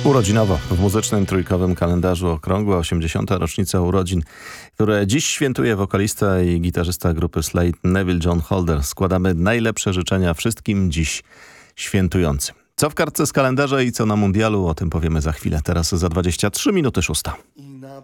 Urodzinowo w muzycznym trójkowym kalendarzu okrągła 80. rocznica urodzin, które dziś świętuje wokalista i gitarzysta grupy Slade Neville John Holder. Składamy najlepsze życzenia wszystkim dziś świętującym. Co w kartce z kalendarza i co na mundialu, o tym powiemy za chwilę. Teraz za 23 minuty 6.